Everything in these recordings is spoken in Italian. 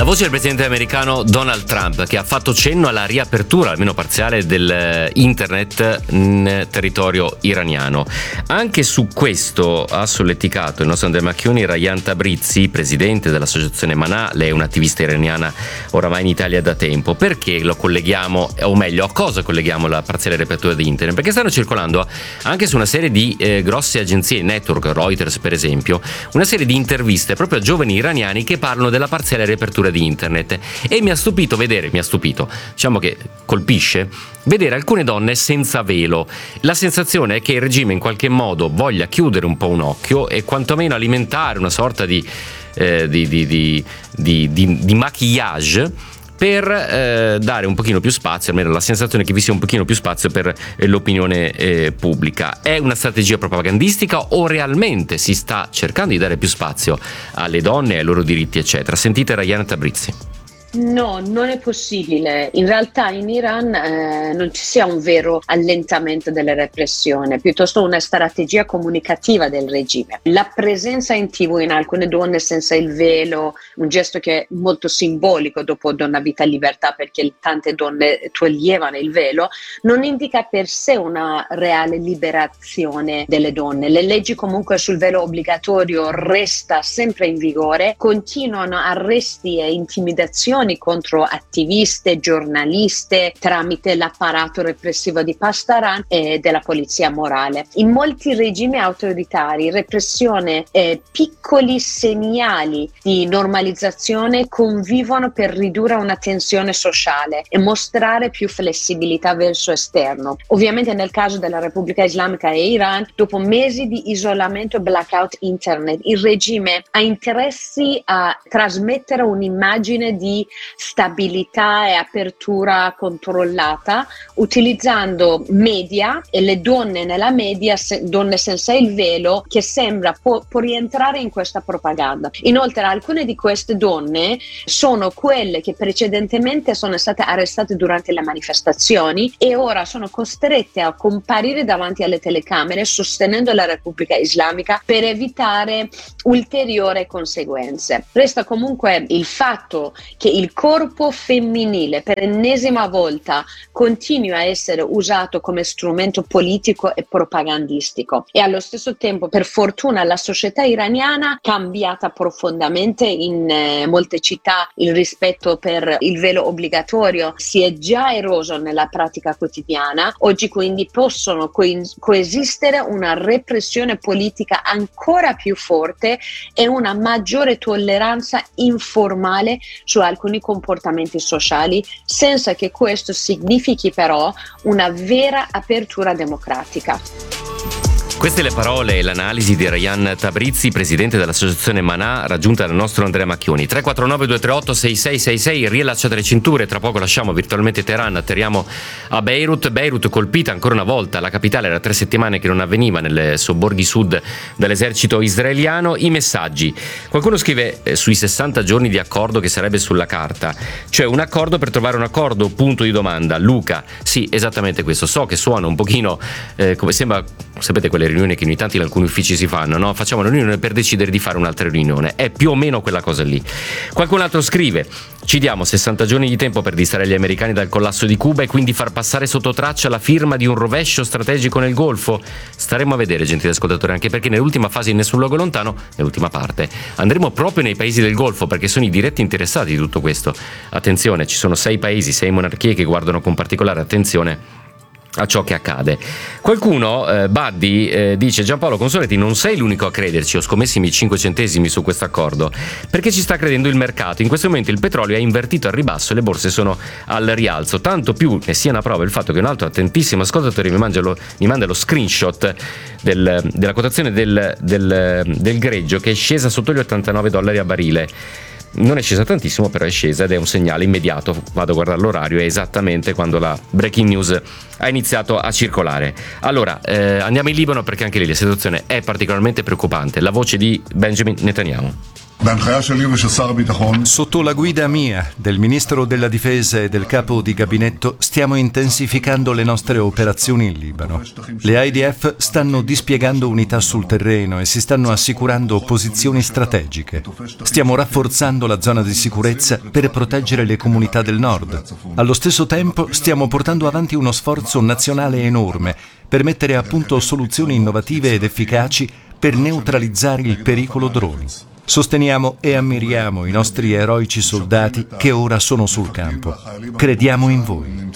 voce del presidente americano Donald Trump, che ha fatto cenno alla riapertura, almeno parziale, del internet in territorio iraniano. Anche su questo ha solleticato il nostro Andrea Macchioni Rayan Tabrizi, presidente dell'associazione Manà. Lei è un'attivista iraniana oramai in Italia da tempo. Perché lo colleghiamo, o meglio, a cosa colleghiamo la parziale riapertura di internet? Perché stanno circolando anche su una serie di grosse agenzie, network, Reuters per esempio, una serie di interviste proprio a giovani iraniani che parlano della parziale riapertura di internet, e diciamo che colpisce vedere alcune donne senza velo. La sensazione è che il regime in qualche modo voglia chiudere un po' un occhio e quantomeno alimentare una sorta di maquillage per dare un pochino più spazio, almeno la sensazione che vi sia un pochino più spazio per l'opinione pubblica. È una strategia propagandistica o realmente si sta cercando di dare più spazio alle donne, ai loro diritti eccetera? Sentite Rayan Tabrizi. No, non è possibile. In realtà in Iran non ci sia un vero allentamento della repressione, piuttosto una strategia comunicativa del regime. La presenza in TV in alcune donne senza il velo, un gesto che è molto simbolico dopo Donna Vita Libertà, perché tante donne toglievano il velo, non indica per sé una reale liberazione delle donne. Le leggi comunque sul velo obbligatorio resta sempre in vigore, continuano arresti e intimidazioni contro attiviste, giornaliste tramite l'apparato repressivo di Pasdaran e della polizia morale. In molti regimi autoritari repressione e piccoli segnali di normalizzazione convivono per ridurre una tensione sociale e mostrare più flessibilità verso esterno. Ovviamente nel caso della Repubblica Islamica e Iran, dopo mesi di isolamento e blackout internet, il regime ha interessi a trasmettere un'immagine di stabilità e apertura controllata, utilizzando media e le donne nella media, donne senza il velo, che sembra può rientrare in questa propaganda. Inoltre alcune di queste donne sono quelle che precedentemente sono state arrestate durante le manifestazioni e ora sono costrette a comparire davanti alle telecamere sostenendo la Repubblica Islamica per evitare ulteriori conseguenze. Resta comunque il fatto che il corpo femminile per ennesima volta continua a essere usato come strumento politico e propagandistico, e allo stesso tempo, per fortuna, la società iraniana cambiata profondamente. In molte città il rispetto per il velo obbligatorio si è già eroso nella pratica quotidiana. Oggi quindi possono coesistere una repressione politica ancora più forte e una maggiore tolleranza informale su alcuni comportamenti sociali, senza che questo significhi però una vera apertura democratica. Queste le parole e l'analisi di Rayan Tabrizi, presidente dell'associazione Manà, raggiunta dal nostro Andrea Macchioni. 349-238-6666, riallacciate le cinture, tra poco lasciamo virtualmente Teheran, atterriamo a Beirut colpita ancora una volta, la capitale era 3 settimane che non avveniva nelle sobborghi sud dall'esercito israeliano. I messaggi, qualcuno scrive sui 60 giorni di accordo che sarebbe sulla carta, cioè un accordo per trovare un accordo, punto di domanda. Luca, sì, esattamente questo, so che suona un pochino come sembra, sapete quelle riunioni che ogni tanto in alcuni uffici si fanno, no? Facciamo una riunione per decidere di fare un'altra riunione, è più o meno quella cosa lì. Qualcun altro scrive: ci diamo 60 giorni di tempo per distrarre gli americani dal collasso di Cuba e quindi far passare sotto traccia la firma di un rovescio strategico nel Golfo? Staremo a vedere, gentili ascoltatori, anche perché nell'ultima fase in Nessun luogo lontano, nell'ultima parte, andremo proprio nei paesi del Golfo, perché sono i diretti interessati di tutto questo. Attenzione, ci sono 6 paesi, 6 monarchie che guardano con particolare attenzione a ciò che accade. Qualcuno, Buddy, dice: Giampaolo Consoletti, non sei l'unico a crederci, ho scommesso i miei 5 centesimi su questo accordo, perché ci sta credendo il mercato. In questo momento il petrolio è invertito al ribasso e le borse sono al rialzo, tanto più ne sia una prova il fatto che un altro attentissimo ascoltatore mi manda lo screenshot della quotazione del greggio, che è scesa sotto gli $89 a barile. Non è scesa tantissimo, però è scesa ed è un segnale immediato. Vado a guardare l'orario, è esattamente quando la breaking news ha iniziato a circolare. Allora, andiamo in Libano, perché anche lì la situazione è particolarmente preoccupante. La voce di Benjamin Netanyahu. Sotto la guida mia, del Ministro della Difesa e del Capo di Gabinetto, stiamo intensificando le nostre operazioni in Libano. Le IDF stanno dispiegando unità sul terreno e si stanno assicurando posizioni strategiche. Stiamo rafforzando la zona di sicurezza per proteggere le comunità del nord. Allo stesso tempo stiamo portando avanti uno sforzo nazionale enorme per mettere a punto soluzioni innovative ed efficaci per neutralizzare il pericolo droni. Sosteniamo e ammiriamo i nostri eroici soldati che ora sono sul campo. Crediamo in voi.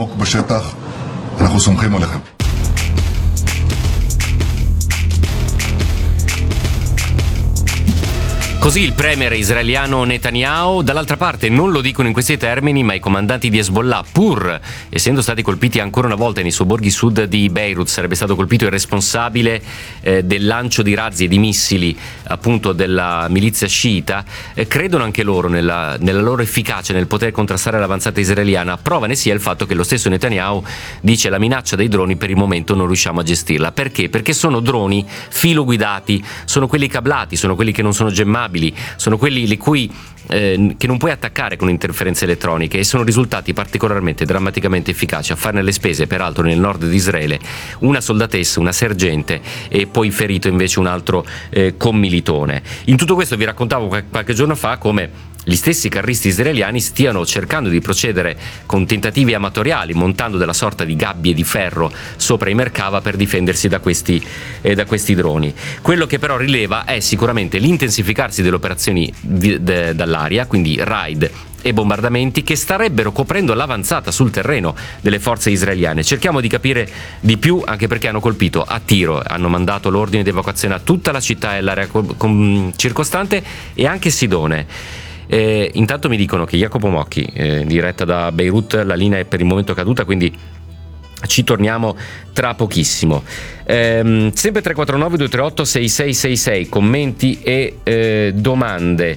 Così il premier israeliano Netanyahu. Dall'altra parte non lo dicono in questi termini, ma i comandanti di Hezbollah, pur essendo stati colpiti ancora una volta nei sobborghi sud di Beirut, sarebbe stato colpito il responsabile del lancio di razzi e di missili appunto della milizia sciita, credono anche loro nella loro efficacia nel poter contrastare l'avanzata israeliana. Prova ne sia il fatto che lo stesso Netanyahu dice: la minaccia dei droni per il momento non riusciamo a gestirla. Perché? Perché sono droni filoguidati, sono quelli cablati, sono quelli che non sono gemmabili, sono quelli che non puoi attaccare con interferenze elettroniche, e sono risultati particolarmente drammaticamente efficaci a farne le spese, peraltro nel nord di Israele, una soldatessa, una sergente, e poi ferito invece un altro commilitone. In tutto questo vi raccontavo qualche giorno fa come gli stessi carristi israeliani stiano cercando di procedere con tentativi amatoriali, montando della sorta di gabbie di ferro sopra i Merkava per difendersi da questi droni. Quello che però rileva è sicuramente l'intensificarsi delle operazioni dall'aria, quindi raid e bombardamenti che starebbero coprendo l'avanzata sul terreno delle forze israeliane. Cerchiamo di capire di più, anche perché hanno colpito a tiro, hanno mandato l'ordine di evacuazione a tutta la città e l'area circostante, e anche Sidone. Intanto mi dicono che Jacopo Mocchi, diretta da Beirut, la linea è per il momento caduta, quindi ci torniamo tra pochissimo. Sempre 349 238 6666, commenti e domande.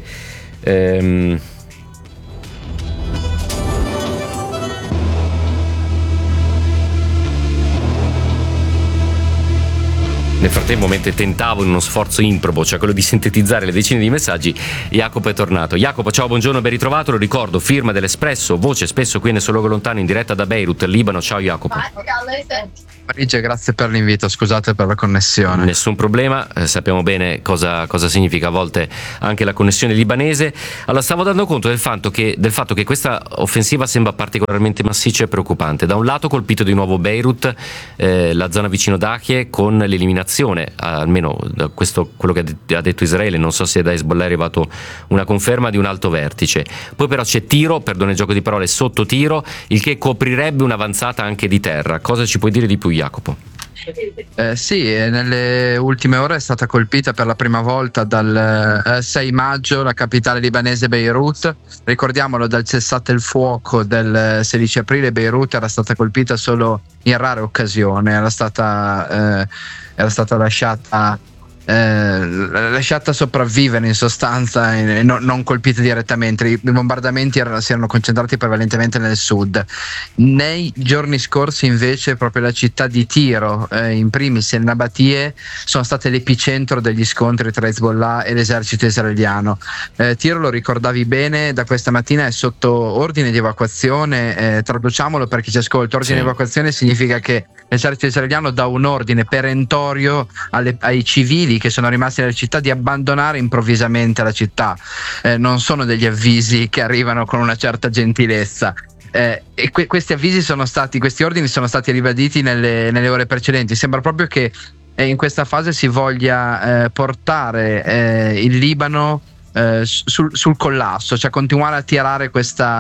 Nel frattempo, mentre tentavo in uno sforzo improbo, cioè quello di sintetizzare le decine di messaggi, Jacopo è tornato. Jacopo, ciao, buongiorno, ben ritrovato. Lo ricordo, firma dell'Espresso, voce spesso qui nel Suo Luogo Lontano, in diretta da Beirut, Libano. Ciao Jacopo. Parigi, grazie per l'invito, scusate per la connessione. Nessun problema, sappiamo bene cosa significa a volte anche la connessione libanese. Allora, stavo dando conto del fatto che questa offensiva sembra particolarmente massiccia e preoccupante. Da un lato colpito di nuovo Beirut, la zona vicino Dahie, con l'eliminazione, almeno da questo quello che ha detto Israele, non so se da Hezbollah è arrivato una conferma, di un alto vertice. Poi però c'è tiro, perdono il gioco di parole, sotto tiro, il che coprirebbe un'avanzata anche di terra. Cosa ci puoi dire di più, Jacopo? Sì, nelle ultime ore è stata colpita per la prima volta dal 6 maggio la capitale libanese Beirut. Ricordiamolo, dal cessate il fuoco del 16 aprile Beirut era stata colpita solo in rare occasioni, era stata lasciata sopravvivere in sostanza, e non colpita direttamente. I bombardamenti si erano concentrati prevalentemente nel sud. Nei giorni scorsi invece proprio la città di Tiro, in primis e Nabatie, sono state l'epicentro degli scontri tra Hezbollah e l'esercito israeliano. Tiro, lo ricordavi bene, da questa mattina è sotto ordine di evacuazione. Traduciamolo per chi ci ascolta: ordine di evacuazione significa che l'esercito israeliano dà un ordine perentorio ai civili che sono rimasti nella città di abbandonare improvvisamente la città. Non sono degli avvisi che arrivano con una certa gentilezza. E questi ordini sono stati ribaditi nelle ore precedenti. Sembra proprio che in questa fase si voglia portare il Libano sul collasso, cioè continuare a tirare questo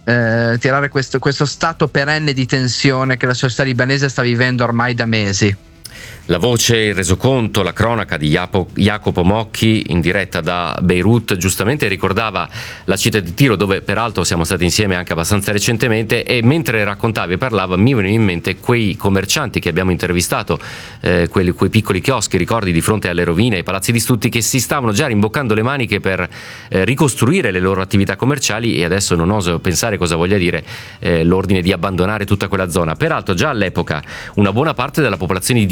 stato perenne di tensione che la società libanese sta vivendo ormai da mesi. La voce, il resoconto, la cronaca di Jacopo Mocchi in diretta da Beirut. Giustamente ricordava la città di Tiro, dove peraltro siamo stati insieme anche abbastanza recentemente, e mentre raccontavi e parlava mi venivano in mente quei commercianti che abbiamo intervistato, quei piccoli chioschi, ricordi, di fronte alle rovine, ai palazzi distrutti, che si stavano già rimboccando le maniche per ricostruire le loro attività commerciali, e adesso non oso pensare cosa voglia dire l'ordine di abbandonare tutta quella zona. Peraltro già all'epoca una buona parte della popolazione di Tiro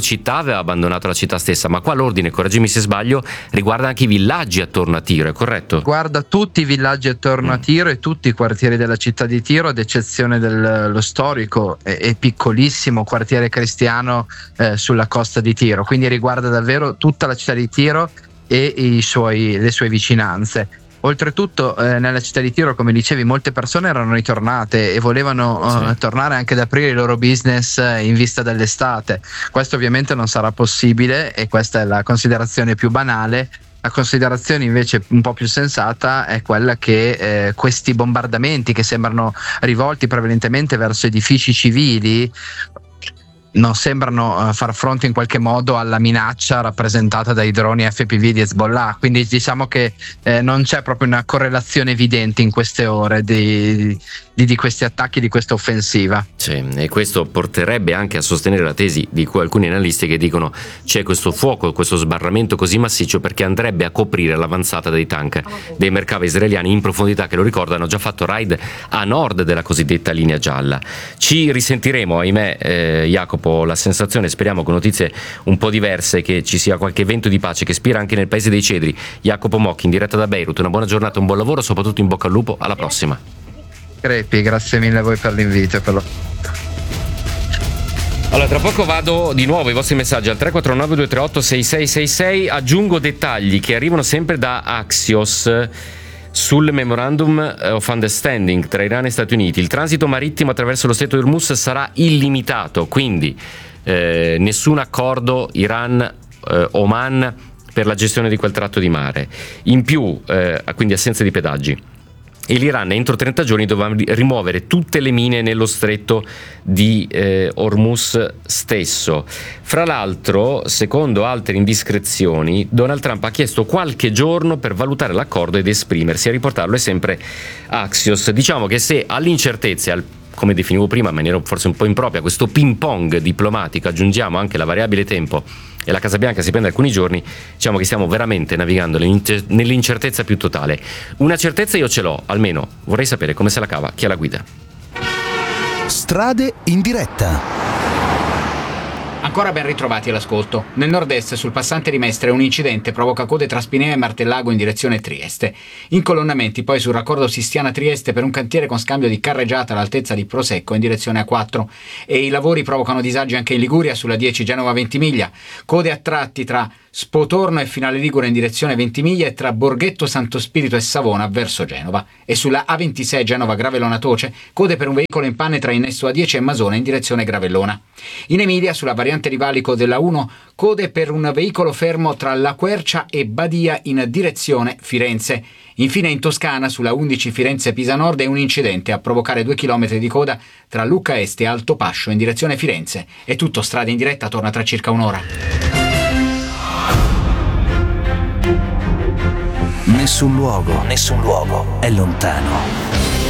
città aveva abbandonato la città stessa, ma qua l'ordine, correggimi se sbaglio, riguarda anche i villaggi attorno a Tiro, è corretto? Guarda tutti i villaggi attorno a Tiro e tutti i quartieri della città di Tiro, ad eccezione dello storico e piccolissimo quartiere cristiano sulla costa di Tiro, quindi riguarda davvero tutta la città di Tiro e le sue vicinanze. Oltretutto nella città di Tiro, come dicevi, molte persone erano ritornate e volevano tornare anche ad aprire i loro business in vista dell'estate. Questo ovviamente non sarà possibile e questa è la considerazione più banale. La considerazione invece un po' più sensata è quella che questi bombardamenti che sembrano rivolti prevalentemente verso edifici civili non sembrano far fronte in qualche modo alla minaccia rappresentata dai droni FPV di Hezbollah, quindi diciamo che non c'è proprio una correlazione evidente in queste ore di questi attacchi, di questa offensiva. Sì, e questo porterebbe anche a sostenere la tesi di alcuni analisti che dicono c'è questo fuoco, questo sbarramento così massiccio perché andrebbe a coprire l'avanzata dei tank dei Merkava israeliani in profondità, che lo ricordo hanno già fatto raid a nord della cosiddetta linea gialla. Ci risentiremo, ahimè, Jacopo, la sensazione, speriamo con notizie un po' diverse, che ci sia qualche vento di pace che spira anche nel paese dei cedri. Jacopo Mocchi in diretta da Beirut, una buona giornata, un buon lavoro, soprattutto in bocca al lupo, alla prossima. Crepi, grazie mille a voi per l'invito e per Allora, tra poco vado di nuovo ai vostri messaggi al 349 238 6666, aggiungo dettagli che arrivano sempre da Axios sul Memorandum of Understanding tra Iran e Stati Uniti. Il transito marittimo attraverso lo stretto di Hormuz sarà illimitato, quindi nessun accordo Iran-Oman per la gestione di quel tratto di mare. In più, quindi assenza di pedaggi. E l'Iran entro 30 giorni dovrà rimuovere tutte le mine nello stretto di Hormuz stesso. Fra l'altro, secondo altre indiscrezioni, Donald Trump ha chiesto qualche giorno per valutare l'accordo ed esprimersi. A riportarlo è sempre Axios. Diciamo che se all'incertezza, come definivo prima in maniera forse un po' impropria, questo ping pong diplomatico, aggiungiamo anche la variabile tempo e la Casa Bianca si prende alcuni giorni, diciamo che stiamo veramente navigando nell'incertezza più totale. Una certezza io ce l'ho, almeno vorrei sapere come se la cava chi ha la guida. Strade in diretta. Ancora ben ritrovati all'ascolto. Nel nord-est, sul passante di Mestre, un incidente provoca code tra Spinea e Martellago in direzione Trieste. Incolonnamenti poi sul raccordo Sistiana-Trieste per un cantiere con scambio di carreggiata all'altezza di Prosecco in direzione A4. E i lavori provocano disagi anche in Liguria sulla 10 Genova-Ventimiglia. Code a tratti tra Spotorno e Finale Ligure in direzione Ventimiglia e tra Borghetto Santo Spirito e Savona verso Genova. E sulla A26 Genova-Gravellona-Toce, code per un veicolo in panne tra Innesto A10 e Masona in direzione Gravellona. In Emilia, sulla variante di valico della 1, code per un veicolo fermo tra La Quercia e Badia in direzione Firenze. Infine in Toscana, sulla 11 Firenze-Pisa Nord, è un incidente a provocare 2 chilometri di coda tra Lucca Est e Alto Pascio in direzione Firenze. È tutto, Strade in diretta torna tra circa un'ora. Nessun luogo è lontano.